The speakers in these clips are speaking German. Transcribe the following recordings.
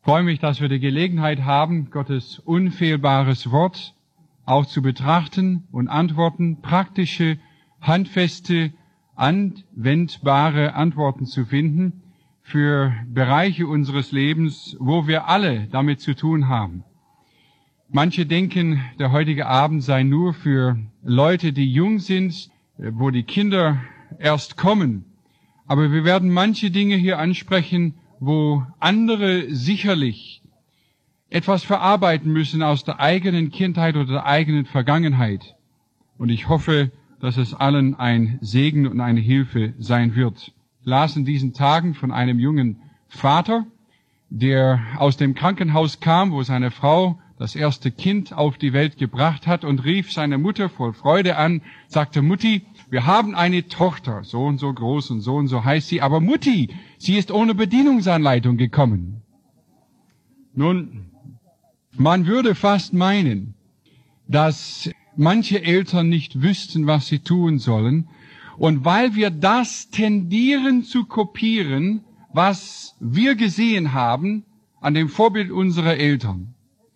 freue mich, dass wir die Gelegenheit haben, Gottes unfehlbares Wort auch zu betrachten und Antworten, praktische, handfeste, anwendbare Antworten zu finden für Bereiche unseres Lebens, wo wir alle damit zu tun haben. Manche denken, der heutige Abend sei nur für Leute, die jung sind, wo die Kinder erst kommen. Aber wir werden manche Dinge hier ansprechen, wo andere sicherlich etwas verarbeiten müssen aus der eigenen Kindheit oder der eigenen Vergangenheit. Und ich hoffe, dass es allen ein Segen und eine Hilfe sein wird. Ich las in diesen Tagen von einem jungen Vater, der aus dem Krankenhaus kam, wo seine Frau das erste Kind auf die Welt gebracht hat, und rief seine Mutter voll Freude an, sagte: Mutti, wir haben eine Tochter, so und so groß und so heißt sie, aber Mutti, sie ist ohne Bedienungsanleitung gekommen. Nun, man würde fast meinen, dass manche Eltern nicht wüssten, was sie tun sollen, und weil wir das tendieren zu kopieren, was wir gesehen haben an dem Vorbild unserer Eltern.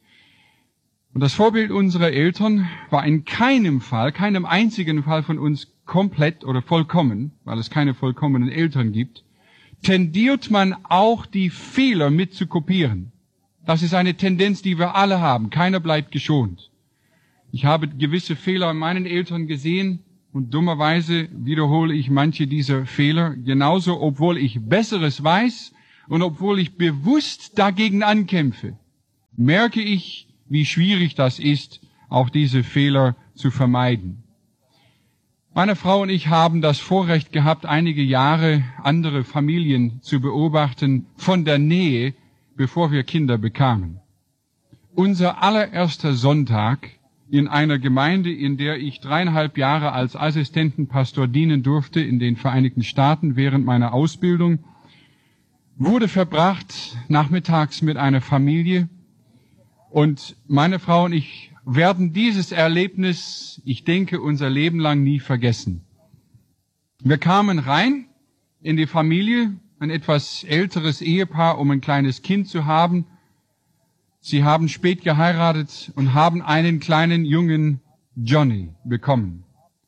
Und das Vorbild unserer Eltern war in keinem einzigen Fall von uns komplett oder vollkommen, weil es keine vollkommenen Eltern gibt, tendiert man auch die Fehler mit zu kopieren. Das ist eine Tendenz, die wir alle haben. Keiner bleibt geschont. Ich habe gewisse Fehler an meinen Eltern gesehen und dummerweise wiederhole ich manche dieser Fehler genauso, obwohl ich Besseres weiß und obwohl ich bewusst dagegen ankämpfe, merke ich, wie schwierig das ist, auch diese Fehler zu vermeiden. Meine Frau und ich haben das Vorrecht gehabt, einige Jahre andere Familien zu beobachten von der Nähe, bevor wir Kinder bekamen. Unser allererster Sonntag in einer Gemeinde, in der ich 3,5 Jahre als Assistentenpastor dienen durfte in den Vereinigten Staaten während meiner Ausbildung, wurde verbracht nachmittags mit einer Familie. Und meine Frau und ich werden dieses Erlebnis, ich denke, unser Leben lang nie vergessen. Wir kamen rein in die Familie, ein etwas älteres Ehepaar, um ein kleines Kind zu haben. Sie haben spät geheiratet und haben einen kleinen jungen Johnny bekommen.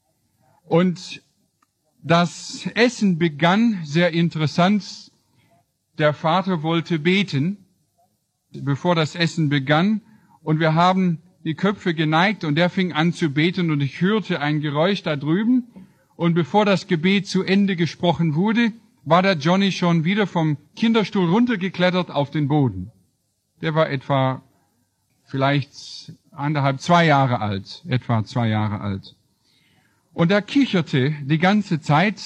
Und das Essen begann sehr interessant. Der Vater wollte beten, bevor das Essen begann, und wir haben die Köpfe geneigt und er fing an zu beten und ich hörte ein Geräusch da drüben, und bevor das Gebet zu Ende gesprochen wurde, war der Johnny schon wieder vom Kinderstuhl runtergeklettert auf den Boden. Der war etwa vielleicht 2 Jahre alt, etwa 2 Jahre alt. Und er kicherte die ganze Zeit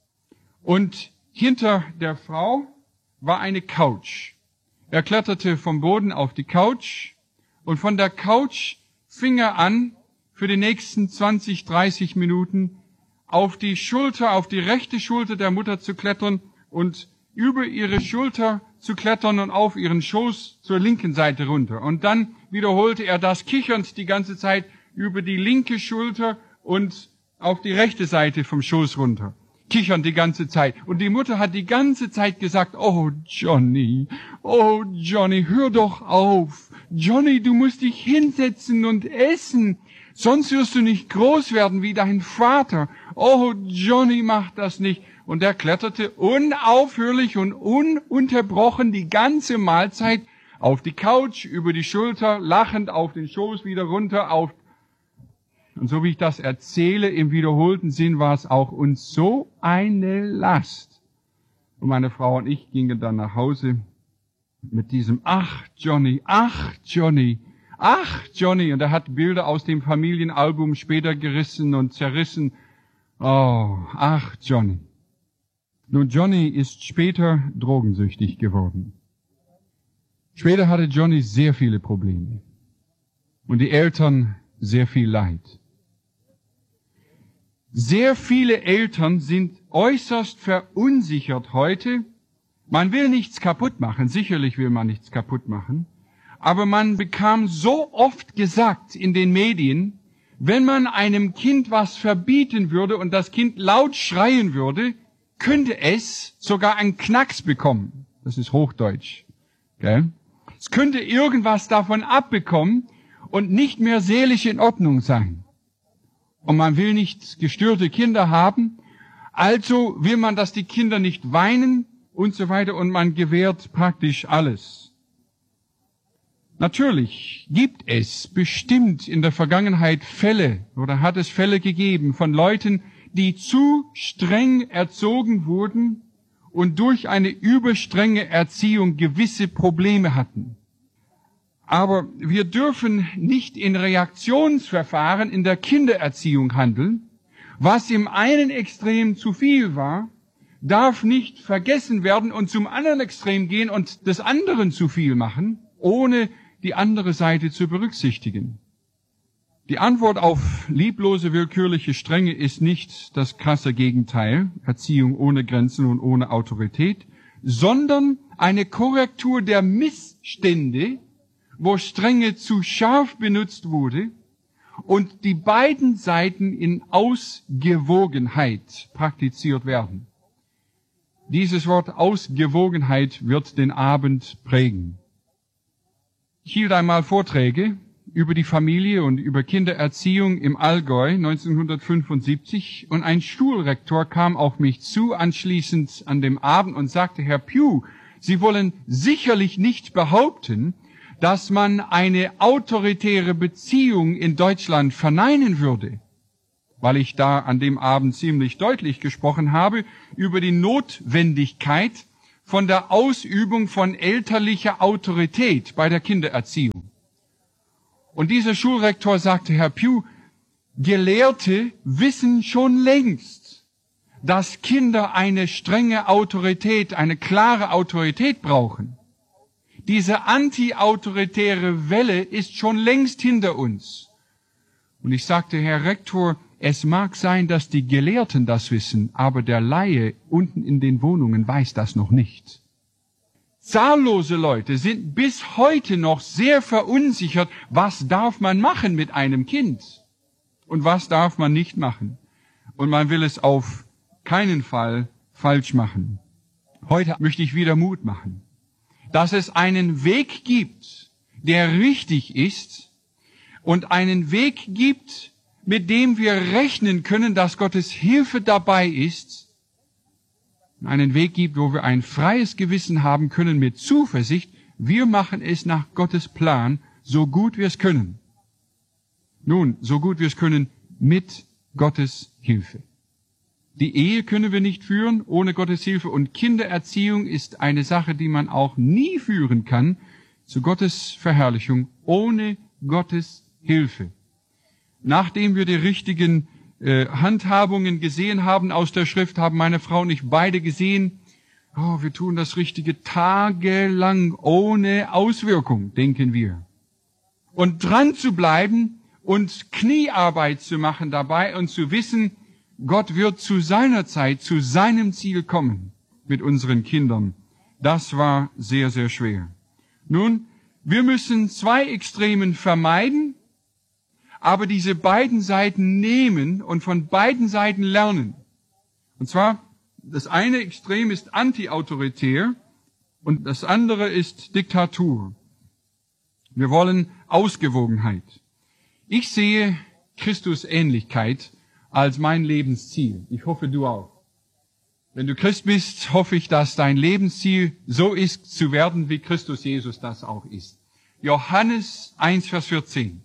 und hinter der Frau war eine Couch. Er kletterte vom Boden auf die Couch und von der Couch fing er an, für die nächsten 20, 30 Minuten auf die rechte Schulter der Mutter zu klettern und über ihre Schulter zu klettern und auf ihren Schoß zur linken Seite runter. Und dann wiederholte er das kichernd die ganze Zeit über die linke Schulter und auf die rechte Seite vom Schoß runter. Kichern die ganze Zeit. Und die Mutter hat die ganze Zeit gesagt: Oh Johnny, hör doch auf. Johnny, du musst dich hinsetzen und essen. Sonst wirst du nicht groß werden wie dein Vater. Oh Johnny, mach das nicht. Und er kletterte unaufhörlich und ununterbrochen die ganze Mahlzeit auf die Couch, über die Schulter, lachend auf den Schoß, wieder runter, und so wie ich das erzähle, im wiederholten Sinn, war es auch uns so eine Last. Und meine Frau und ich gingen dann nach Hause mit diesem Ach Johnny. Und er hat Bilder aus dem Familienalbum später gerissen und zerrissen. Oh, ach Johnny. Nun, Johnny ist später drogensüchtig geworden. Später hatte Johnny sehr viele Probleme. Und die Eltern sehr viel Leid. Sehr viele Eltern sind äußerst verunsichert heute. Man will nichts kaputt machen, sicherlich will man nichts kaputt machen, aber man bekam so oft gesagt in den Medien, wenn man einem Kind was verbieten würde und das Kind laut schreien würde, könnte es sogar einen Knacks bekommen. Das ist Hochdeutsch, gell? Es könnte irgendwas davon abbekommen und nicht mehr seelisch in Ordnung sein. Und man will nicht gestörte Kinder haben, also will man, dass die Kinder nicht weinen und so weiter, und man gewährt praktisch alles. Natürlich gibt es bestimmt in der Vergangenheit Fälle, oder hat es Fälle gegeben von Leuten, die zu streng erzogen wurden und durch eine überstrenge Erziehung gewisse Probleme hatten. Aber wir dürfen nicht in Reaktionsverfahren in der Kindererziehung handeln. Was im einen Extrem zu viel war, darf nicht vergessen werden und zum anderen Extrem gehen und des anderen zu viel machen, ohne die andere Seite zu berücksichtigen. Die Antwort auf lieblose, willkürliche Strenge ist nicht das krasse Gegenteil, Erziehung ohne Grenzen und ohne Autorität, sondern eine Korrektur der Missstände, wo Strenge zu scharf benutzt wurde und die beiden Seiten in Ausgewogenheit praktiziert werden. Dieses Wort Ausgewogenheit wird den Abend prägen. Ich hielt einmal Vorträge über die Familie und über Kindererziehung im Allgäu 1975 und ein Schulrektor kam auf mich zu anschließend an dem Abend und sagte, Herr Pugh, Sie wollen sicherlich nicht behaupten, dass man eine autoritäre Beziehung in Deutschland verneinen würde, weil ich da an dem Abend ziemlich deutlich gesprochen habe über die Notwendigkeit von der Ausübung von elterlicher Autorität bei der Kindererziehung. Und dieser Schulrektor sagte, Herr Pugh, Gelehrte wissen schon längst, dass Kinder eine strenge Autorität, eine klare Autorität brauchen. Diese anti-autoritäre Welle ist schon längst hinter uns. Und ich sagte, Herr Rektor, es mag sein, dass die Gelehrten das wissen, aber der Laie unten in den Wohnungen weiß das noch nicht. Zahllose Leute sind bis heute noch sehr verunsichert, was darf man machen mit einem Kind und was darf man nicht machen. Und man will es auf keinen Fall falsch machen. Heute möchte ich wieder Mut machen, dass es einen Weg gibt, der richtig ist und einen Weg gibt, mit dem wir rechnen können, dass Gottes Hilfe dabei ist, einen Weg gibt, wo wir ein freies Gewissen haben können mit Zuversicht, wir machen es nach Gottes Plan, so gut wir es können. Nun, so gut wir es können, mit Gottes Hilfe. Die Ehe können wir nicht führen ohne Gottes Hilfe und Kindererziehung ist eine Sache, die man auch nie führen kann, zu Gottes Verherrlichung, ohne Gottes Hilfe. Nachdem wir die richtigen Handhabungen gesehen haben aus der Schrift, haben meine Frau und ich beide gesehen, wir tun das Richtige tagelang ohne Auswirkung, denken wir. Und dran zu bleiben und Kniearbeit zu machen dabei und zu wissen, Gott wird zu seiner Zeit, zu seinem Ziel kommen mit unseren Kindern. Das war sehr, sehr schwer. Nun, wir müssen zwei Extremen vermeiden, aber diese beiden Seiten nehmen und von beiden Seiten lernen. Und zwar, das eine Extrem ist anti-autoritär und das andere ist Diktatur. Wir wollen Ausgewogenheit. Ich sehe Christusähnlichkeit als mein Lebensziel. Ich hoffe, du auch. Wenn du Christ bist, hoffe ich, dass dein Lebensziel so ist, zu werden, wie Christus Jesus das auch ist. Johannes 1, Vers 14.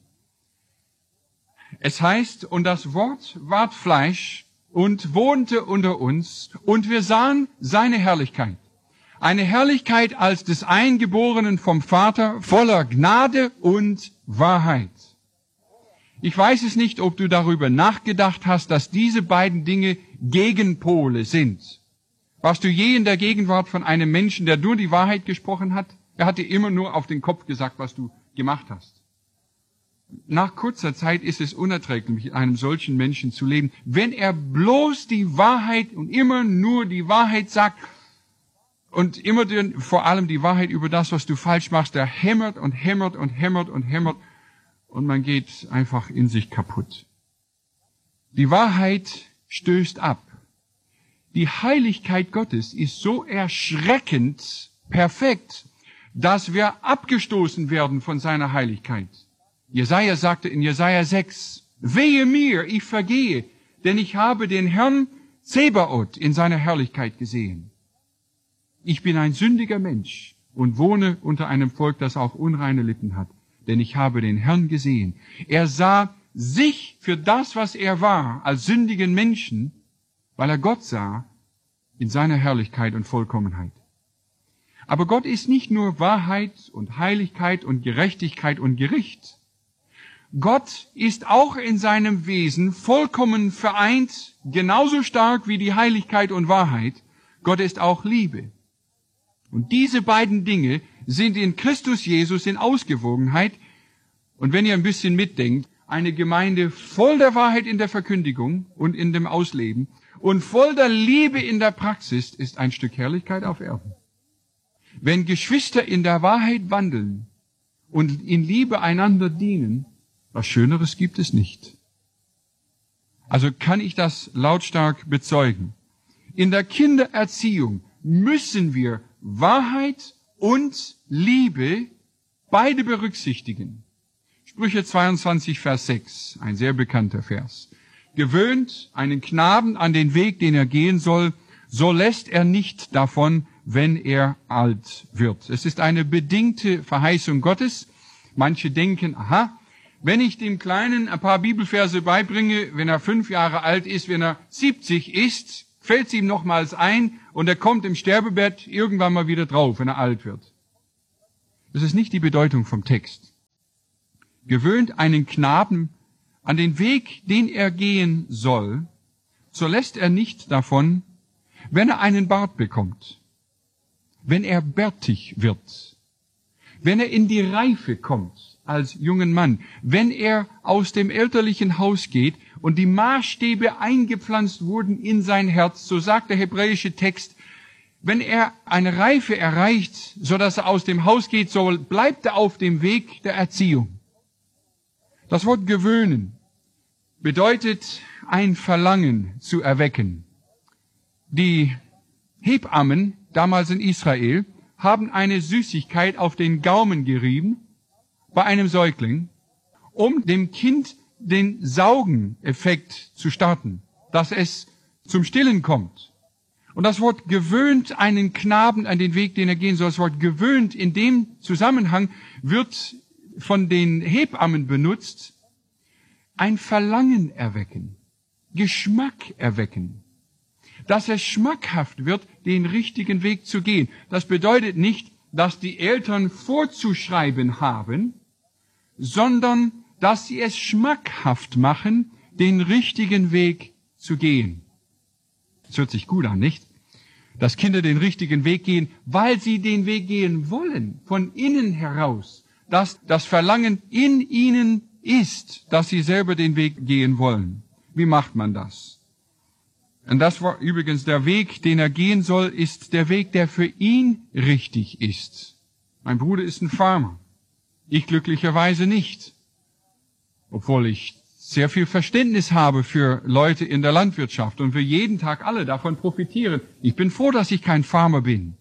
Es heißt, und das Wort ward Fleisch und wohnte unter uns, und wir sahen seine Herrlichkeit. Eine Herrlichkeit als des Eingeborenen vom Vater, voller Gnade und Wahrheit. Ich weiß es nicht, ob du darüber nachgedacht hast, dass diese beiden Dinge Gegenpole sind. Warst du je in der Gegenwart von einem Menschen, der nur die Wahrheit gesprochen hat? Er hat dir immer nur auf den Kopf gesagt, was du gemacht hast. Nach kurzer Zeit ist es unerträglich, mit einem solchen Menschen zu leben, wenn er bloß die Wahrheit und immer nur die Wahrheit sagt und immer vor allem die Wahrheit über das, was du falsch machst, der hämmert und hämmert und hämmert und hämmert und man geht einfach in sich kaputt. Die Wahrheit stößt ab. Die Heiligkeit Gottes ist so erschreckend perfekt, dass wir abgestoßen werden von seiner Heiligkeit. Jesaja sagte in Jesaja 6, wehe mir, ich vergehe, denn ich habe den Herrn Zebaoth in seiner Herrlichkeit gesehen. Ich bin ein sündiger Mensch und wohne unter einem Volk, das auch unreine Lippen hat, denn ich habe den Herrn gesehen. Er sah sich für das, was er war, als sündigen Menschen, weil er Gott sah in seiner Herrlichkeit und Vollkommenheit. Aber Gott ist nicht nur Wahrheit und Heiligkeit und Gerechtigkeit und Gericht. Gott ist auch in seinem Wesen vollkommen vereint, genauso stark wie die Heiligkeit und Wahrheit. Gott ist auch Liebe. Und diese beiden Dinge sind in Christus Jesus in Ausgewogenheit. Und wenn ihr ein bisschen mitdenkt, eine Gemeinde voll der Wahrheit in der Verkündigung und in dem Ausleben und voll der Liebe in der Praxis ist ein Stück Herrlichkeit auf Erden. Wenn Geschwister in der Wahrheit wandeln und in Liebe einander dienen, was Schöneres gibt es nicht. Also kann ich das lautstark bezeugen. In der Kindererziehung müssen wir Wahrheit und Liebe beide berücksichtigen. Sprüche 22, Vers 6, ein sehr bekannter Vers. Gewöhnt einen Knaben an den Weg, den er gehen soll, so lässt er nicht davon, wenn er alt wird. Es ist eine bedingte Verheißung Gottes. Manche denken, aha, wenn ich dem Kleinen ein paar Bibelverse beibringe, wenn er 5 Jahre alt ist, wenn er 70 ist, fällt es ihm nochmals ein und er kommt im Sterbebett irgendwann mal wieder drauf, wenn er alt wird. Das ist nicht die Bedeutung vom Text. Gewöhnt einen Knaben an den Weg, den er gehen soll, so lässt er nicht davon, wenn er einen Bart bekommt, wenn er bärtig wird, wenn er in die Reife kommt als jungen Mann, wenn er aus dem elterlichen Haus geht und die Maßstäbe eingepflanzt wurden in sein Herz, so sagt der hebräische Text, wenn er eine Reife erreicht, so dass er aus dem Haus geht, so bleibt er auf dem Weg der Erziehung. Das Wort gewöhnen bedeutet ein Verlangen zu erwecken. Die Hebammen damals in Israel haben eine Süßigkeit auf den Gaumen gerieben bei einem Säugling, um dem Kind den Saugeneffekt zu starten, dass es zum Stillen kommt. Und das Wort gewöhnt einen Knaben an den Weg, den er gehen soll, das Wort gewöhnt in dem Zusammenhang wird von den Hebammen benutzt, ein Verlangen erwecken, Geschmack erwecken, dass es schmackhaft wird, den richtigen Weg zu gehen. Das bedeutet nicht, dass die Eltern vorzuschreiben haben, sondern dass sie es schmackhaft machen, den richtigen Weg zu gehen. Das hört sich gut an, nicht? Dass Kinder den richtigen Weg gehen, weil sie den Weg gehen wollen, von innen heraus. Dass das Verlangen in ihnen ist, dass sie selber den Weg gehen wollen. Wie macht man das? Und das war übrigens der Weg, den er gehen soll, ist der Weg, der für ihn richtig ist. Mein Bruder ist ein Farmer. Ich glücklicherweise nicht. Obwohl ich sehr viel Verständnis habe für Leute in der Landwirtschaft und wir jeden Tag alle davon profitieren. Ich bin froh, dass ich kein Farmer bin.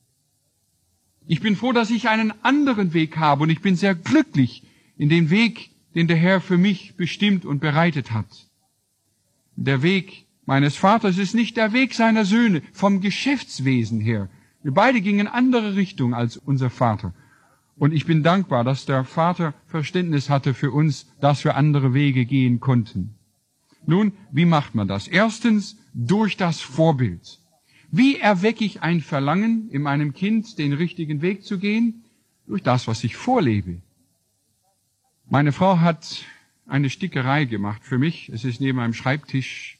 Ich bin froh, dass ich einen anderen Weg habe und ich bin sehr glücklich in dem Weg, den der Herr für mich bestimmt und bereitet hat. Der Weg meines Vaters ist nicht der Weg seiner Söhne vom Geschäftswesen her. Wir beide gingen in andere Richtung als unser Vater. Und ich bin dankbar, dass der Vater Verständnis hatte für uns, dass wir andere Wege gehen konnten. Nun, wie macht man das? Erstens, durch das Vorbild. Wie erwecke ich ein Verlangen in meinem Kind, den richtigen Weg zu gehen? Durch das, was ich vorlebe. Meine Frau hat eine Stickerei gemacht für mich. Es ist neben meinem Schreibtisch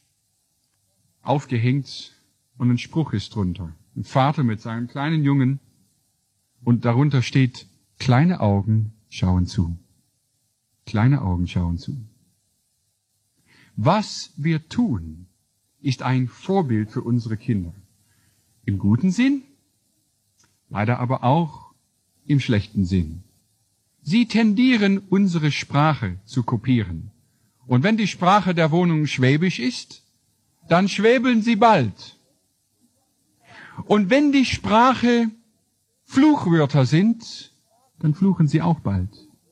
aufgehängt und ein Spruch ist drunter. Ein Vater mit seinem kleinen Jungen und darunter steht, kleine Augen schauen zu. Kleine Augen schauen zu. Was wir tun, ist ein Vorbild für unsere Kinder. Im guten Sinn, leider aber auch im schlechten Sinn. Sie tendieren, unsere Sprache zu kopieren. Und wenn die Sprache der Wohnung Schwäbisch ist, dann schwäbeln sie bald. Und wenn die Sprache Fluchwörter sind, dann fluchen sie auch bald.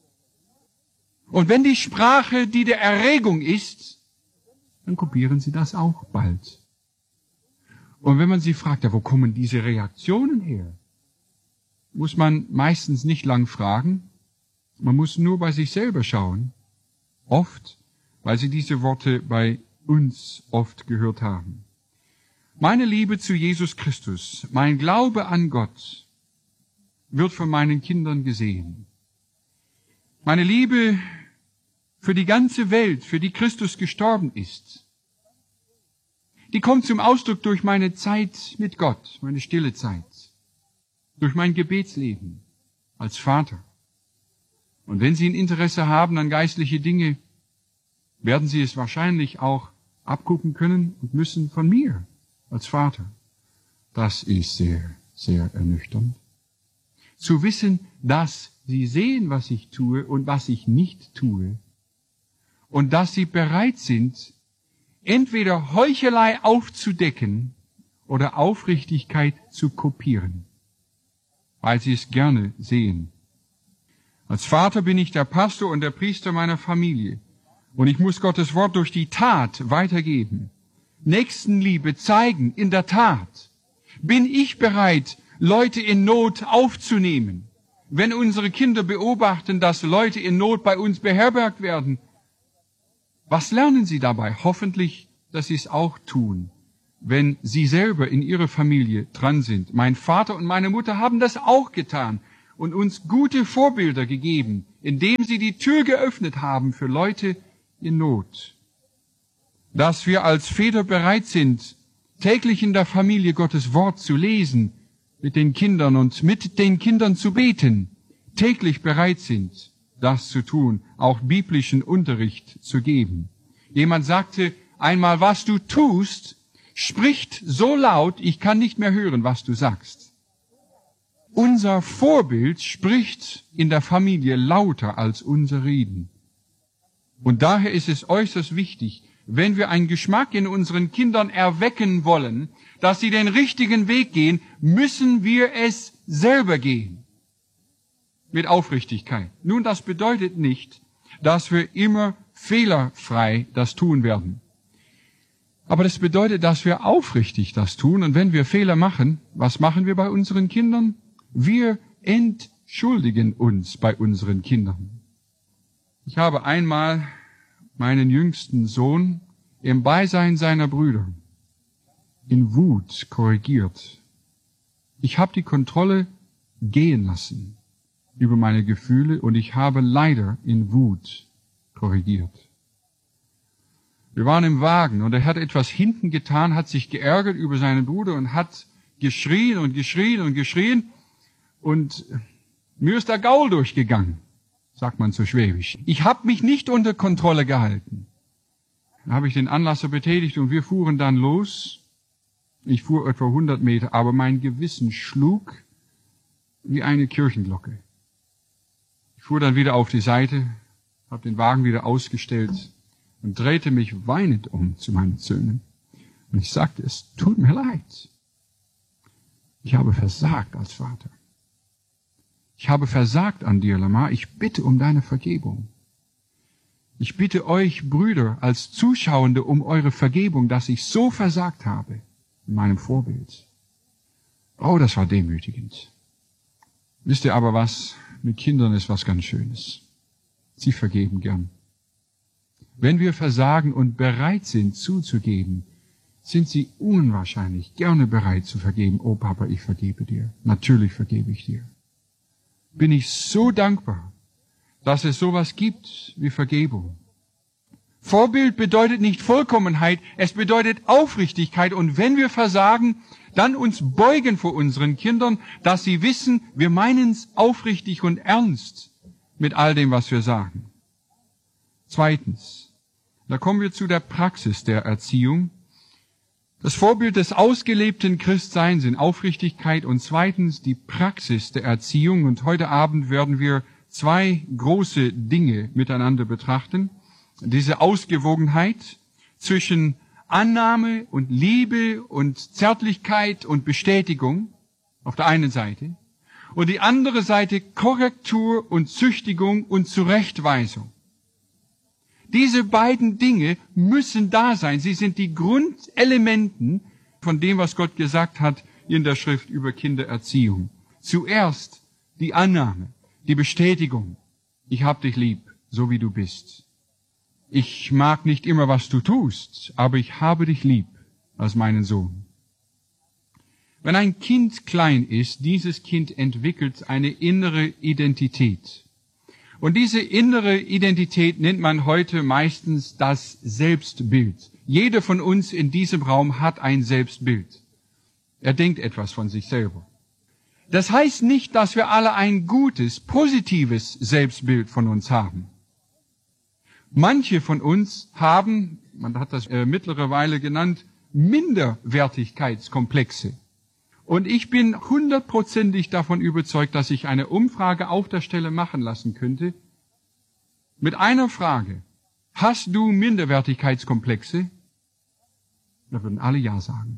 Und wenn die Sprache die der Erregung ist, dann kopieren sie das auch bald. Und wenn man sie fragt, ja, wo kommen diese Reaktionen her? Muss man meistens nicht lang fragen. Man muss nur bei sich selber schauen. Oft, weil sie diese Worte bei uns oft gehört haben. Meine Liebe zu Jesus Christus, mein Glaube an Gott wird von meinen Kindern gesehen. Meine Liebe für die ganze Welt, für die Christus gestorben ist, die kommt zum Ausdruck durch meine Zeit mit Gott, meine stille Zeit, durch mein Gebetsleben als Vater. Und wenn Sie ein Interesse haben an geistliche Dinge, werden Sie es wahrscheinlich auch abgucken können und müssen von mir als Vater. Das ist sehr, sehr ernüchternd. Zu wissen, dass Sie sehen, was ich tue und was ich nicht tue. Und dass Sie bereit sind, entweder Heuchelei aufzudecken oder Aufrichtigkeit zu kopieren, weil Sie es gerne sehen. Als Vater bin ich der Pastor und der Priester meiner Familie. Und ich muss Gottes Wort durch die Tat weitergeben. Nächstenliebe zeigen, in der Tat. Bin ich bereit, Leute in Not aufzunehmen? Wenn unsere Kinder beobachten, dass Leute in Not bei uns beherbergt werden, was lernen sie dabei? Hoffentlich, dass sie es auch tun, wenn sie selber in ihrer Familie dran sind. Mein Vater und meine Mutter haben das auch getan und uns gute Vorbilder gegeben, indem sie die Tür geöffnet haben für Leute in Not. Dass wir als Väter bereit sind, täglich in der Familie Gottes Wort zu lesen, mit den Kindern und mit den Kindern zu beten, täglich bereit sind, das zu tun, auch biblischen Unterricht zu geben. Jemand sagte einmal, was du tust, spricht so laut, ich kann nicht mehr hören, was du sagst. Unser Vorbild spricht in der Familie lauter als unser Reden. Und daher ist es äußerst wichtig, wenn wir einen Geschmack in unseren Kindern erwecken wollen, dass sie den richtigen Weg gehen, müssen wir es selber gehen. Mit Aufrichtigkeit. Nun, das bedeutet nicht, dass wir immer fehlerfrei das tun werden. Aber das bedeutet, dass wir aufrichtig das tun. Und wenn wir Fehler machen, was machen wir bei unseren Kindern? Wir entschuldigen uns bei unseren Kindern. Ich habe einmal meinen jüngsten Sohn im Beisein seiner Brüder in Wut korrigiert. Ich habe die Kontrolle gehen lassen über meine Gefühle und ich habe leider in Wut korrigiert. Wir waren im Wagen und er hat etwas hinten getan, hat sich geärgert über seinen Bruder und hat geschrien und geschrien und geschrien und mir ist der Gaul durchgegangen, sagt man so schwäbisch. Ich habe mich nicht unter Kontrolle gehalten. Dann habe ich den Anlasser betätigt und wir fuhren dann los. Ich fuhr etwa 100 Meter, aber mein Gewissen schlug wie eine Kirchenglocke. Ich fuhr dann wieder auf die Seite, habe den Wagen wieder ausgestellt und drehte mich weinend um zu meinen Söhnen. Und ich sagte, es tut mir leid. Ich habe versagt als Vater. Ich habe versagt an dir, Lamar. Ich bitte um deine Vergebung. Ich bitte euch, Brüder, als Zuschauende um eure Vergebung, dass ich so versagt habe in meinem Vorbild. Oh, das war demütigend. Wisst ihr aber was? Mit Kindern ist was ganz Schönes. Sie vergeben gern. Wenn wir versagen und bereit sind zuzugeben, sind sie unwahrscheinlich gerne bereit zu vergeben. Oh Papa, ich vergebe dir. Natürlich vergebe ich dir. Bin ich so dankbar, dass es sowas gibt wie Vergebung. Vorbild bedeutet nicht Vollkommenheit, es bedeutet Aufrichtigkeit. Und wenn wir versagen, dann uns beugen vor unseren Kindern, dass sie wissen, wir meinen es aufrichtig und ernst mit all dem, was wir sagen. Zweitens, da kommen wir zu der Praxis der Erziehung. Das Vorbild des ausgelebten Christseins in Aufrichtigkeit und zweitens die Praxis der Erziehung. Und heute Abend werden wir zwei große Dinge miteinander betrachten. Diese Ausgewogenheit zwischen Annahme und Liebe und Zärtlichkeit und Bestätigung auf der einen Seite und die andere Seite Korrektur und Züchtigung und Zurechtweisung. Diese beiden Dinge müssen da sein. Sie sind die Grundelementen von dem, was Gott gesagt hat in der Schrift über Kindererziehung. Zuerst die Annahme, die Bestätigung. Ich hab dich lieb, so wie du bist. Ich mag nicht immer, was du tust, aber ich habe dich lieb als meinen Sohn. Wenn ein Kind klein ist, dieses Kind entwickelt eine innere Identität. Und diese innere Identität nennt man heute meistens das Selbstbild. Jeder von uns in diesem Raum hat ein Selbstbild. Er denkt etwas von sich selber. Das heißt nicht, dass wir alle ein gutes, positives Selbstbild von uns haben. Manche von uns haben, man hat das mittlerweile genannt, Minderwertigkeitskomplexe. Und ich bin 100%ig davon überzeugt, dass ich eine Umfrage auf der Stelle machen lassen könnte mit einer Frage. Hast du Minderwertigkeitskomplexe? Da würden alle Ja sagen.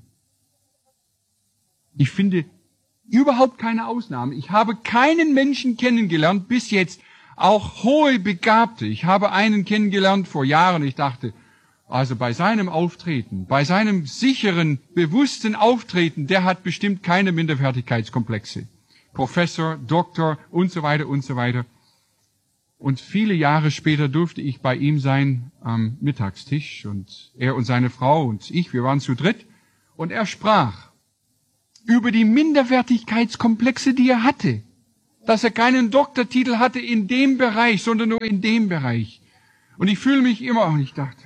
Ich finde überhaupt keine Ausnahme. Ich habe keinen Menschen kennengelernt bis jetzt, auch hohe Begabte. Ich habe einen kennengelernt vor Jahren. Ich dachte, also bei seinem Auftreten, bei seinem sicheren, bewussten Auftreten, der hat bestimmt keine Minderwertigkeitskomplexe. Professor, Doktor und so weiter und so weiter. Und viele Jahre später durfte ich bei ihm sein am Mittagstisch und er und seine Frau und ich, wir waren zu dritt und er sprach über die Minderwertigkeitskomplexe, die er hatte. Dass er keinen Doktortitel hatte in dem Bereich, sondern nur in dem Bereich. Und ich fühle mich immer, und ich dachte,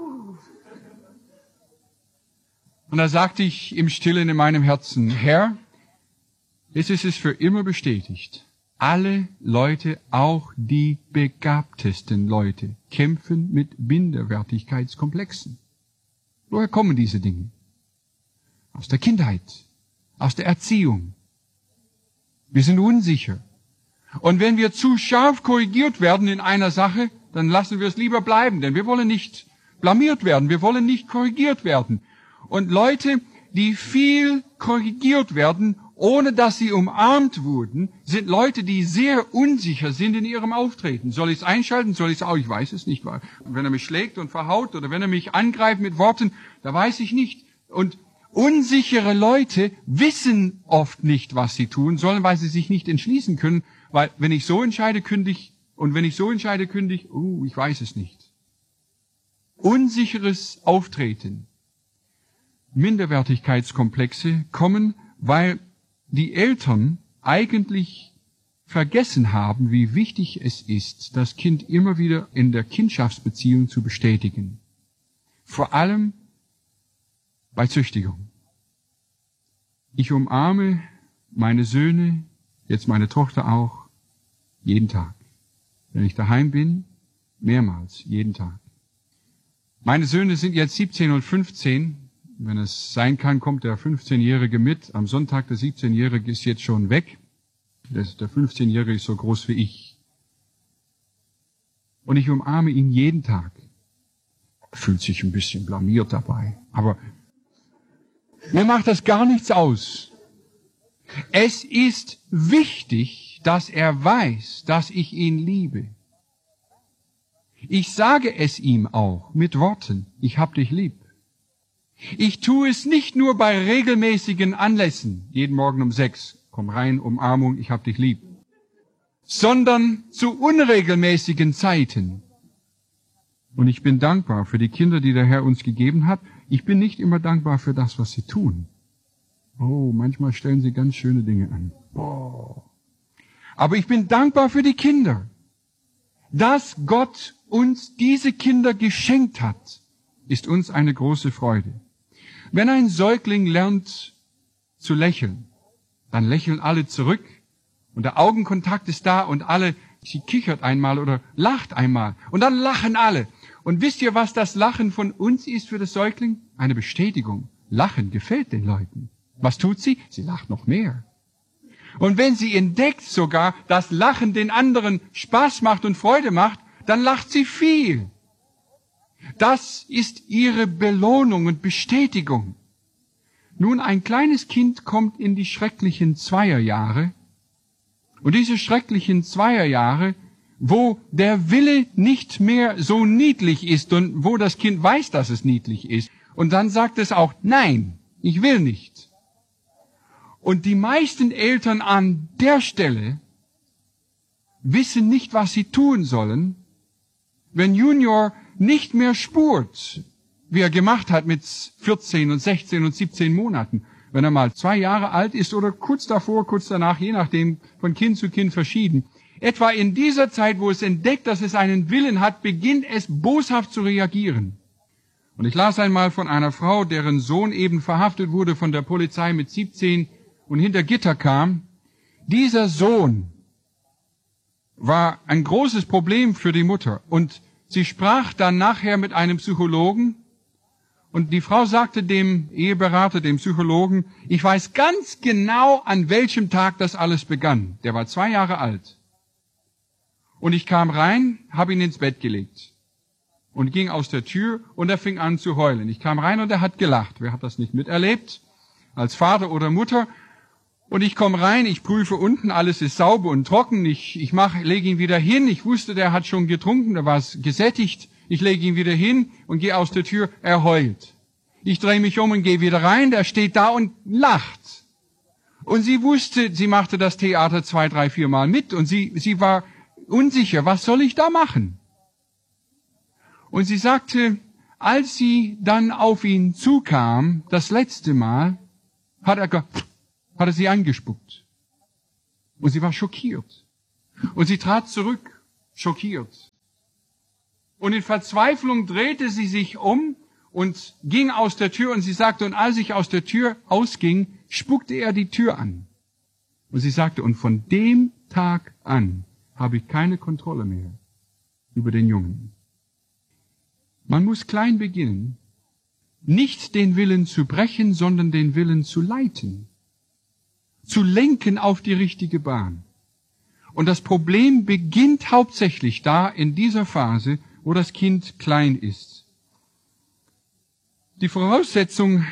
Und da sagte ich im Stillen in meinem Herzen, Herr, jetzt ist es für immer bestätigt. Alle Leute, auch die begabtesten Leute, kämpfen mit Minderwertigkeitskomplexen. Woher kommen diese Dinge? Aus der Kindheit, aus der Erziehung. Wir sind unsicher. Und wenn wir zu scharf korrigiert werden in einer Sache, dann lassen wir es lieber bleiben, denn wir wollen nicht blamiert werden, wir wollen nicht korrigiert werden. Und Leute, die viel korrigiert werden, ohne dass sie umarmt wurden, sind Leute, die sehr unsicher sind in ihrem Auftreten. Soll ich es einschalten? Soll ich es auch? Ich weiß es nicht. Wenn er mich schlägt und verhaut oder wenn er mich angreift mit Worten, da weiß ich nicht. Und unsichere Leute wissen oft nicht, was sie tun sollen, weil sie sich nicht entschließen können. Weil wenn ich so entscheide, kündige und wenn ich so entscheide, kündige, ich weiß es nicht. Unsicheres Auftreten. Minderwertigkeitskomplexe kommen, weil die Eltern eigentlich vergessen haben, wie wichtig es ist, das Kind immer wieder in der Kindschaftsbeziehung zu bestätigen. Vor allem bei Züchtigung. Ich umarme meine Söhne, jetzt meine Tochter auch, jeden Tag. Wenn ich daheim bin, mehrmals, jeden Tag. Meine Söhne sind jetzt 17 und 15. Wenn es sein kann, kommt der 15-Jährige mit. Am Sonntag, der 17-Jährige ist jetzt schon weg. Der 15-Jährige ist so groß wie ich. Und ich umarme ihn jeden Tag. Er fühlt sich ein bisschen blamiert dabei. Aber mir macht das gar nichts aus. Es ist wichtig, dass er weiß, dass ich ihn liebe. Ich sage es ihm auch mit Worten. Ich hab dich lieb. Ich tue es nicht nur bei regelmäßigen Anlässen, jeden Morgen um 6, komm rein, Umarmung, ich hab dich lieb, sondern zu unregelmäßigen Zeiten. Und ich bin dankbar für die Kinder, die der Herr uns gegeben hat. Ich bin nicht immer dankbar für das, was sie tun. Oh, manchmal stellen sie ganz schöne Dinge an. Oh. Aber ich bin dankbar für die Kinder. Dass Gott uns diese Kinder geschenkt hat, ist uns eine große Freude. Wenn ein Säugling lernt zu lächeln, dann lächeln alle zurück und der Augenkontakt ist da und sie kichert einmal oder lacht einmal und dann lachen alle. Und wisst ihr, was das Lachen von uns ist für das Säugling? Eine Bestätigung. Lachen gefällt den Leuten. Was tut sie? Sie lacht noch mehr. Und wenn sie entdeckt sogar, dass Lachen den anderen Spaß macht und Freude macht, dann lacht sie viel. Das ist ihre Belohnung und Bestätigung. Nun, ein kleines Kind kommt in die schrecklichen Zweierjahre Und diese schrecklichen Zweierjahre, wo der Wille nicht mehr so niedlich ist und wo das Kind weiß, dass es niedlich ist. Und dann sagt es auch, nein, ich will nicht. Und die meisten Eltern an der Stelle wissen nicht, was sie tun sollen, wenn Junior nicht mehr spurt, wie er gemacht hat mit 14 und 16 und 17 Monaten. Wenn er mal 2 Jahre alt ist oder kurz davor, kurz danach, je nachdem, von Kind zu Kind verschieden. Etwa in dieser Zeit, wo es entdeckt, dass es einen Willen hat, beginnt es boshaft zu reagieren. Und ich las einmal von einer Frau, deren Sohn eben verhaftet wurde von der Polizei mit 17 und hinter Gitter kam. Dieser Sohn war ein großes Problem für die Mutter. Und sie sprach dann nachher mit einem Psychologen. Und die Frau sagte dem Eheberater, dem Psychologen, ich weiß ganz genau, an welchem Tag das alles begann. Der war 2 Jahre alt. Und ich kam rein, habe ihn ins Bett gelegt und ging aus der Tür und er fing an zu heulen. Ich kam rein und er hat gelacht. Wer hat das nicht miterlebt? Als Vater oder Mutter. Und ich komme rein, ich prüfe unten, alles ist sauber und trocken. Ich lege ihn wieder hin. Ich wusste, der hat schon getrunken, da war es gesättigt. Ich lege ihn wieder hin und gehe aus der Tür, er heult. Ich drehe mich um und gehe wieder rein, der steht da und lacht. Und sie wusste, sie machte das Theater 2, 3, 4 Mal mit und sie war unsicher, was soll ich da machen? Und sie sagte, als sie dann auf ihn zukam, das letzte Mal, hat er sie angespuckt. Und sie war schockiert. Und sie trat zurück, schockiert. Und in Verzweiflung drehte sie sich um und ging aus der Tür und sie sagte, und als ich aus der Tür ausging, spuckte er die Tür an. Und sie sagte, und von dem Tag an habe ich keine Kontrolle mehr über den Jungen. Man muss klein beginnen, nicht den Willen zu brechen, sondern den Willen zu leiten, zu lenken auf die richtige Bahn. Und das Problem beginnt hauptsächlich da in dieser Phase, wo das Kind klein ist. Die Voraussetzung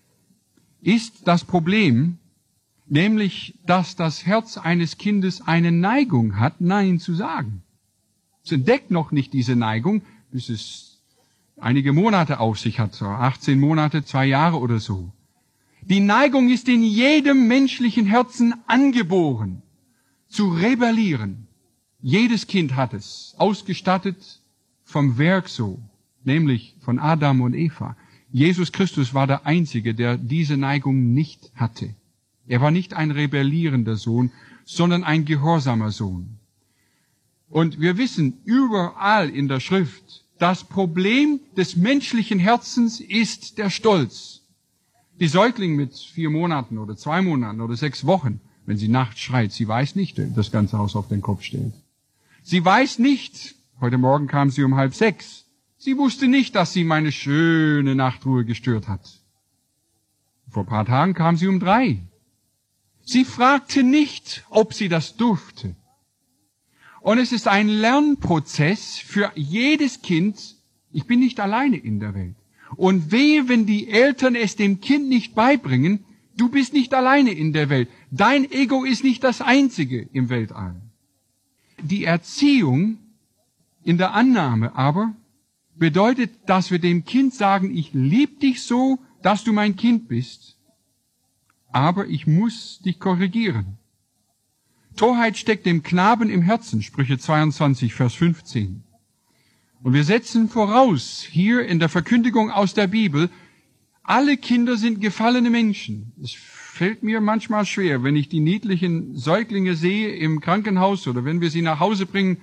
ist das Problem, nämlich, dass das Herz eines Kindes eine Neigung hat, Nein zu sagen. Es entdeckt noch nicht diese Neigung, bis es einige Monate auf sich hat, 18 Monate, 2 Jahre oder so. Die Neigung ist in jedem menschlichen Herzen angeboren, zu rebellieren. Jedes Kind hat es, ausgestattet vom Werk so, nämlich von Adam und Eva. Jesus Christus war der Einzige, der diese Neigung nicht hatte. Er war nicht ein rebellierender Sohn, sondern ein gehorsamer Sohn. Und wir wissen überall in der Schrift, das Problem des menschlichen Herzens ist der Stolz. Die Säugling mit 4 Monaten oder 2 Monaten oder 6 Wochen, wenn sie nachts schreit, sie weiß nicht, das ganze Haus auf den Kopf stellt. Sie weiß nicht, heute Morgen kam sie um 5:30, sie wusste nicht, dass sie meine schöne Nachtruhe gestört hat. Vor ein paar Tagen kam sie um 3. Sie fragte nicht, ob sie das durfte. Und es ist ein Lernprozess für jedes Kind. Ich bin nicht alleine in der Welt. Und wehe, wenn die Eltern es dem Kind nicht beibringen, du bist nicht alleine in der Welt. Dein Ego ist nicht das einzige im Weltall. Die Erziehung in der Annahme aber bedeutet, dass wir dem Kind sagen, ich liebe dich so, dass du mein Kind bist, aber ich muss dich korrigieren. Torheit steckt dem Knaben im Herzen, Sprüche 22, Vers 15. Und wir setzen voraus, hier in der Verkündigung aus der Bibel, alle Kinder sind gefallene Menschen. Es fällt mir manchmal schwer, wenn ich die niedlichen Säuglinge sehe im Krankenhaus oder wenn wir sie nach Hause bringen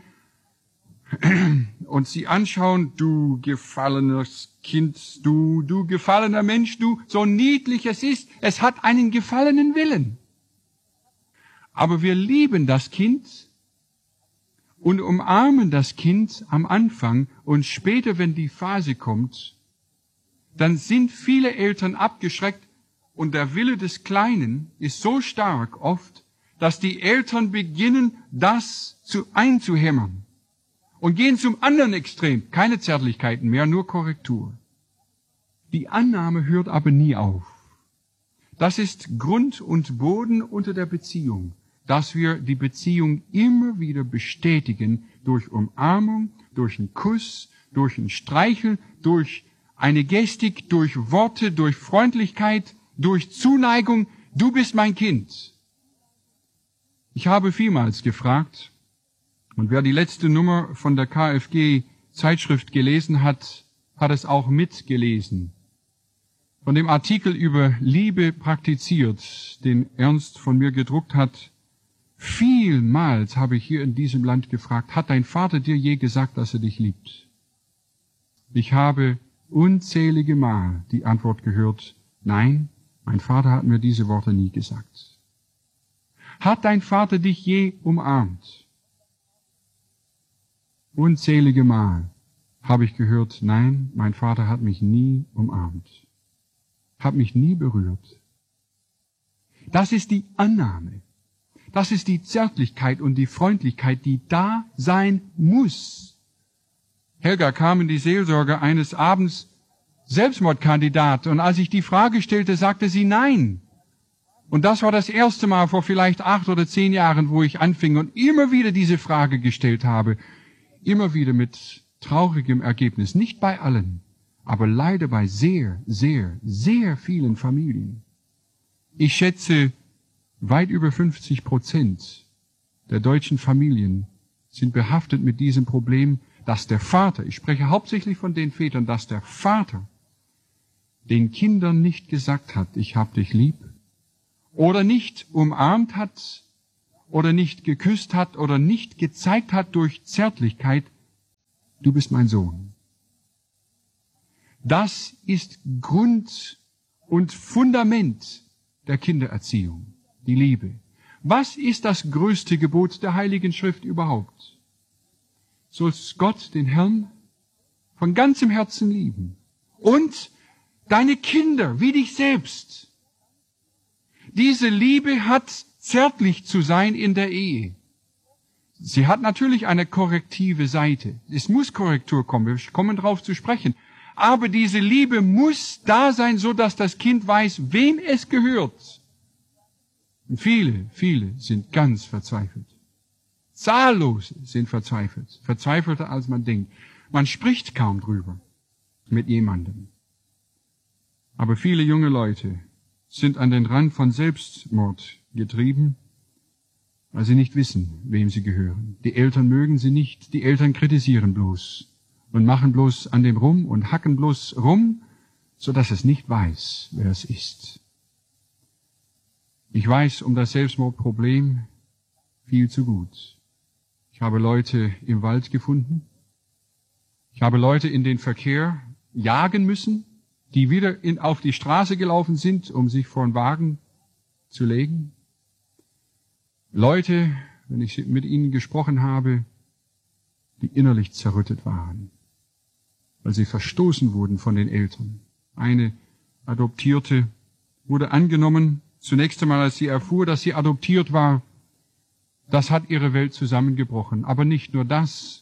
und sie anschauen, du gefallenes Kind, du gefallener Mensch, du, so niedlich es ist, es hat einen gefallenen Willen. Aber wir lieben das Kind und umarmen das Kind am Anfang und später, wenn die Phase kommt, dann sind viele Eltern abgeschreckt und der Wille des Kleinen ist so stark oft, dass die Eltern beginnen, das einzuhämmern und gehen zum anderen Extrem. Keine Zärtlichkeiten mehr, nur Korrektur. Die Annahme hört aber nie auf. Das ist Grund und Boden unter der Beziehung. dass wir die Beziehung immer wieder bestätigen durch Umarmung, durch einen Kuss, durch ein Streicheln, durch eine Gestik, durch Worte, durch Freundlichkeit, durch Zuneigung. Du bist mein Kind. Ich habe vielmals gefragt, und wer die letzte Nummer von der KfG-Zeitschrift gelesen hat, hat es auch mitgelesen. Von dem Artikel über Liebe praktiziert, den Ernst von mir gedruckt hat, vielmals habe ich hier in diesem Land gefragt, hat dein Vater dir je gesagt, dass er dich liebt? Ich habe unzählige Mal die Antwort gehört, nein, mein Vater hat mir diese Worte nie gesagt. Hat dein Vater dich je umarmt? Unzählige Mal habe ich gehört, nein, mein Vater hat mich nie umarmt, hat mich nie berührt. Das ist die Annahme, das ist die Zärtlichkeit und die Freundlichkeit, die da sein muss. Helga kam in die Seelsorge eines Abends Selbstmordkandidat, und als ich die Frage stellte, sagte sie nein. Und das war das erste Mal vor vielleicht 8 oder 10 Jahren, wo ich anfing und immer wieder diese Frage gestellt habe, immer wieder mit traurigem Ergebnis, nicht bei allen, aber leider bei sehr, sehr, sehr vielen Familien. Ich schätze, weit über 50% der deutschen Familien sind behaftet mit diesem Problem, dass der Vater, ich spreche hauptsächlich von den Vätern, dass der Vater den Kindern nicht gesagt hat, ich hab dich lieb, oder nicht umarmt hat, oder nicht geküsst hat, oder nicht gezeigt hat durch Zärtlichkeit, du bist mein Sohn. Das ist Grund und Fundament der Kindererziehung, die Liebe. Was ist das größte Gebot der Heiligen Schrift überhaupt? Sollst Gott, den Herrn, von ganzem Herzen lieben und deine Kinder wie dich selbst. Diese Liebe hat zärtlich zu sein in der Ehe. Sie hat natürlich eine korrektive Seite. Es muss Korrektur kommen, wir kommen darauf zu sprechen. Aber diese Liebe muss da sein, so dass das Kind weiß, wem es gehört. Und viele sind ganz verzweifelt. Zahllose sind verzweifelt. Verzweifelter als man denkt. Man spricht kaum drüber mit jemandem. Aber viele junge Leute sind an den Rand von Selbstmord getrieben, weil sie nicht wissen, wem sie gehören. Die Eltern mögen sie nicht, die Eltern kritisieren bloß und machen bloß an dem rum und hacken bloß rum, so dass es nicht weiß, wer es ist. Ich weiß um das Selbstmordproblem viel zu gut. Ich habe Leute im Wald gefunden. Ich habe Leute in den Verkehr jagen müssen, die wieder auf die Straße gelaufen sind, um sich vor einen Wagen zu legen. Leute, wenn ich mit ihnen gesprochen habe, die innerlich zerrüttet waren, weil sie verstoßen wurden von den Eltern. Eine Adoptierte wurde angenommen, zunächst einmal, als sie erfuhr, dass sie adoptiert war. Das hat ihre Welt zusammengebrochen. Aber nicht nur das.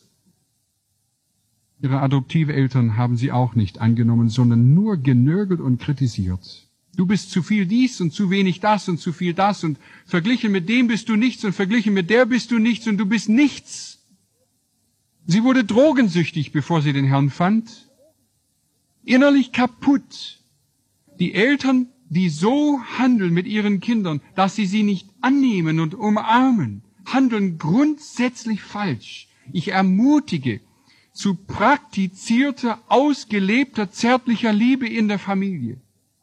Ihre Adoptiveltern haben sie auch nicht angenommen, sondern nur genörgelt und kritisiert. Du bist zu viel dies und zu wenig das und zu viel das und verglichen mit dem bist du nichts und verglichen mit der bist du nichts und du bist nichts. Sie wurde drogensüchtig, bevor sie den Herrn fand. Innerlich kaputt. Die Eltern, die so handeln mit ihren Kindern, dass sie nicht annehmen und umarmen, handeln grundsätzlich falsch. Ich ermutige zu praktizierter, ausgelebter, zärtlicher Liebe in der Familie.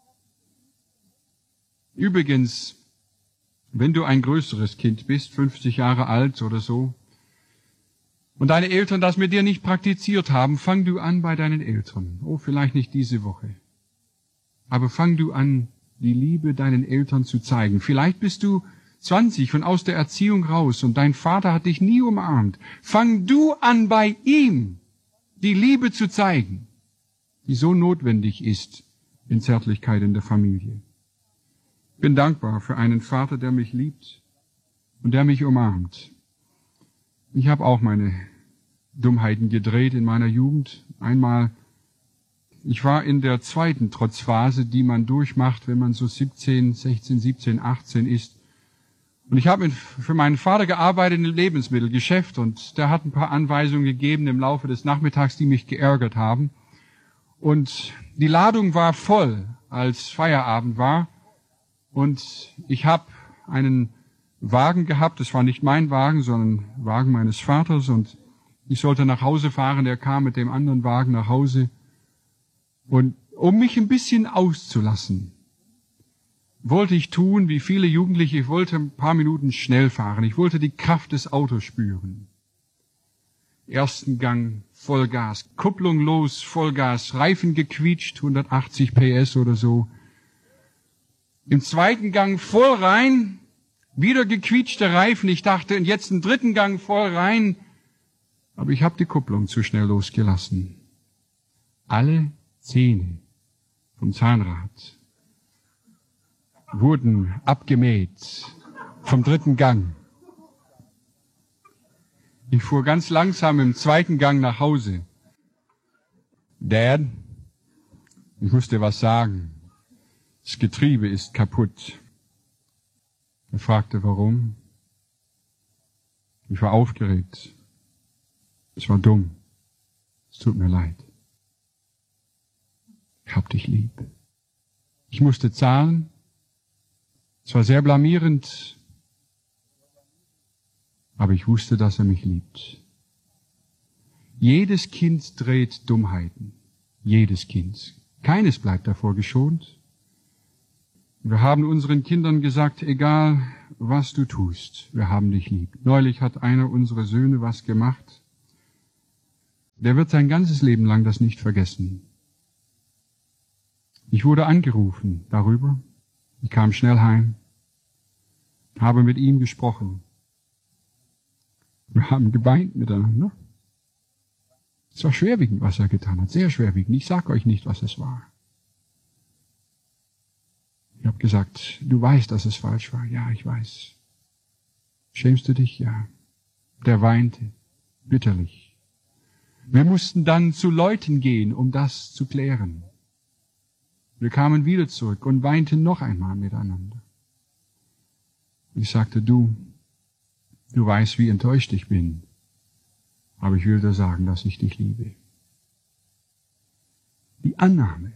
Übrigens, wenn du ein größeres Kind bist, 50 Jahre alt oder so, und deine Eltern das mit dir nicht praktiziert haben, fang du an bei deinen Eltern. Oh, vielleicht nicht diese Woche. Aber fang du an, die Liebe deinen Eltern zu zeigen. Vielleicht bist du 20 und aus der Erziehung raus und dein Vater hat dich nie umarmt. Fang du an, bei ihm die Liebe zu zeigen, die so notwendig ist in Zärtlichkeit in der Familie. Ich bin dankbar für einen Vater, der mich liebt und der mich umarmt. Ich habe auch meine Dummheiten gedreht in meiner Jugend. Einmal, ich war in der zweiten Trotzphase, die man durchmacht, wenn man so 16, 17, 18 ist. Und ich habe für meinen Vater gearbeitet in einem Lebensmittelgeschäft und der hat ein paar Anweisungen gegeben im Laufe des Nachmittags, die mich geärgert haben. Und die Ladung war voll, als Feierabend war. Und ich habe einen Wagen gehabt, das war nicht mein Wagen, sondern ein Wagen meines Vaters. Und ich sollte nach Hause fahren, der kam mit dem anderen Wagen nach Hause. Und um mich ein bisschen auszulassen, wollte ich tun, wie viele Jugendliche, ich wollte ein paar Minuten schnell fahren. Ich wollte die Kraft des Autos spüren. Ersten Gang, Vollgas, Kupplung los, Vollgas, Reifen gequietscht, 180 PS oder so. Im zweiten Gang voll rein, wieder gequietschte Reifen. Ich dachte, und jetzt im dritten Gang voll rein. Aber ich habe die Kupplung zu schnell losgelassen. Alle Zähne vom Zahnrad wurden abgemäht vom dritten Gang. Ich fuhr ganz langsam im zweiten Gang nach Hause. Dad, ich muss dir was sagen. Das Getriebe ist kaputt. Er fragte, warum. Ich war aufgeregt. Es war dumm. Es tut mir leid. Ich hab dich lieb. Ich musste zahlen. Es war sehr blamierend, aber ich wusste, dass er mich liebt. Jedes Kind dreht Dummheiten. Jedes Kind. Keines bleibt davor geschont. Wir haben unseren Kindern gesagt, egal was du tust, wir haben dich lieb. Neulich hat einer unserer Söhne was gemacht. Der wird sein ganzes Leben lang das nicht vergessen. Ich wurde angerufen darüber. Ich kam schnell heim, habe mit ihm gesprochen. Wir haben geweint miteinander. Es war schwerwiegend, was er getan hat, sehr schwerwiegend. Ich sage euch nicht, was es war. Ich habe gesagt, du weißt, dass es falsch war. Ja, ich weiß. Schämst du dich? Ja. Der weinte, bitterlich. Wir mussten dann zu Leuten gehen, um das zu klären. Wir kamen wieder zurück und weinten noch einmal miteinander. Ich sagte, du weißt, wie enttäuscht ich bin, aber ich will dir sagen, dass ich dich liebe. Die Annahme.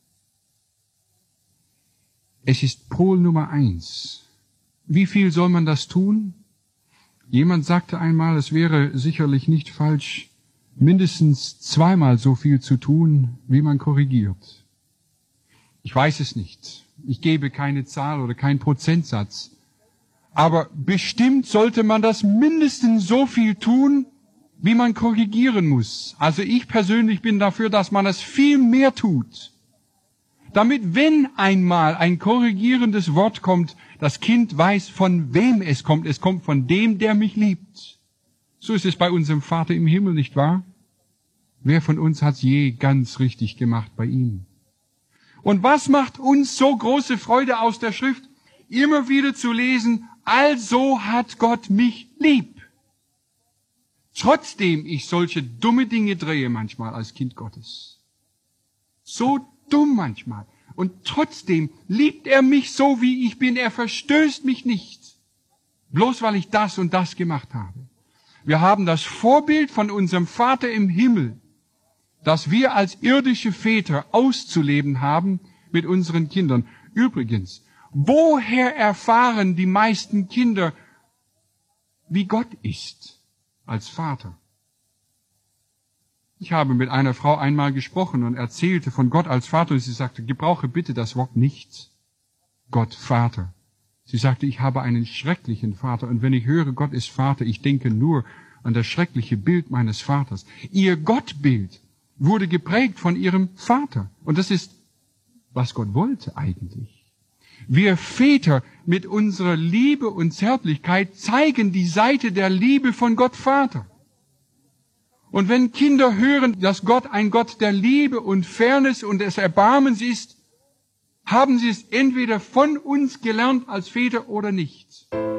Es ist Pol Nummer 1. Wie viel soll man das tun? Jemand sagte einmal, es wäre sicherlich nicht falsch, mindestens zweimal so viel zu tun, wie man korrigiert. Ich weiß es nicht. Ich gebe keine Zahl oder keinen Prozentsatz. Aber bestimmt sollte man das mindestens so viel tun, wie man korrigieren muss. Also ich persönlich bin dafür, dass man es viel mehr tut. Damit, wenn einmal ein korrigierendes Wort kommt, das Kind weiß, von wem es kommt. Es kommt von dem, der mich liebt. So ist es bei unserem Vater im Himmel, nicht wahr? Wer von uns hat's je ganz richtig gemacht bei ihm? Und was macht uns so große Freude aus der Schrift? Immer wieder zu lesen, also hat Gott mich lieb. Trotzdem ich solche dumme Dinge drehe manchmal als Kind Gottes. So dumm manchmal. Und trotzdem liebt er mich so, wie ich bin. Er verstößt mich nicht. Bloß weil ich das und das gemacht habe. Wir haben das Vorbild von unserem Vater im Himmel, das wir als irdische Väter auszuleben haben mit unseren Kindern. Übrigens, woher erfahren die meisten Kinder, wie Gott ist als Vater? Ich habe mit einer Frau einmal gesprochen und erzählte von Gott als Vater und sie sagte, gebrauche bitte das Wort nicht. Gott Vater. Sie sagte, ich habe einen schrecklichen Vater und wenn ich höre, Gott ist Vater, ich denke nur an das schreckliche Bild meines Vaters. Ihr Gottbild wurde geprägt von ihrem Vater. Und das ist, was Gott wollte eigentlich. Wir Väter mit unserer Liebe und Zärtlichkeit zeigen die Seite der Liebe von Gott Vater. Und wenn Kinder hören, dass Gott ein Gott der Liebe und Fairness und des Erbarmens ist, haben sie es entweder von uns gelernt als Väter oder nicht.